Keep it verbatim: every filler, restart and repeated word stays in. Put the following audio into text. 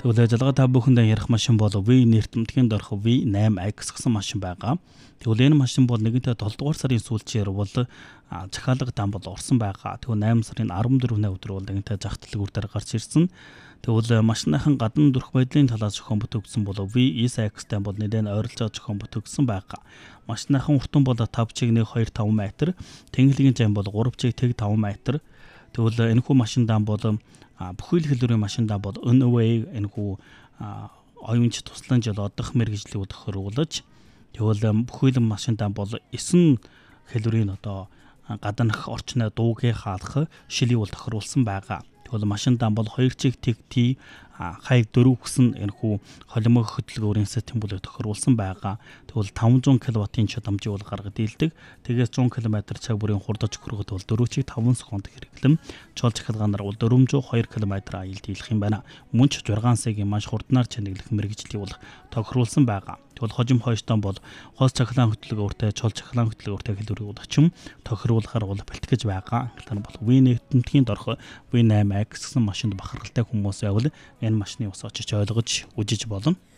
Тэгвэл ажиллагаа та бүхэндээ ярих машин бол V нэртэмтгийн дорх V eight X гэсэн машин байгаа. Тэгвэл энэ машин бол нэгэнтээ долоо дугаар сарын сүүлчээр бол захиалга дан бол орсон байгаа. Тэгвэл eight сарын fourteen-ны өдөр бол нэгэнтээ зах дэлгүүр дээр гарч ирсэн. Тэгвэл машиныхан гадна дүрх байдлын талаас зохион бүтэгдсэн бол V S X-тай бол нэлээд ойролцоо зохион бүтэгдсэн байгаа. Машиныхан уртан бол five чиг one two five метр, тэнхлэгийн зам бол three чиг one five метр. Тэгвэл энэхүү машиндаа бол бүхэл хэлбэрийн машиндаа бол N-Way энэхүү оюунч тусламж жил одох мэргэжлийг тохируулж, тэгвэл бүхэл машиндаа бол nine хэлбэрийн одоо гаднах орчны дуугийн хаалх шилийг бол тохируулсан байгаа. Тэгвэл машиндаа бол two чиг T five four гэсэн энэхүү холимог хөдөлгөөрийн систем бол тохируулсан байгаа. Тэгвэл five hundred киловаттын чадамжийг бол гаргад дийлдэг. Тэгээс one км цаг бүрийн хурдаж хүргэхэд бол four чиг five секунд хэрэглэм. Чол захиалгаанаар бол four hundred two км аял дийлэх юм байна. Мөн ч six сая-гийн маш хурднаар чанарлах мэргэжлийг бол тохируулсан байгаа. Тэгвэл хожим хойштон бол хос цахилгаан хөдөлгөөртэй, чол цахилгаан хөдөлгөөртэй хэлбэрийг бол очим тохируулахаар бол бэлтгэж байгаа. Тэр бол V нэртэмтгийн дорх V eight X гэсэн машинд бахархалтай хүмүүс байвал энэ машины ус очиж ойлгож үзэж болно.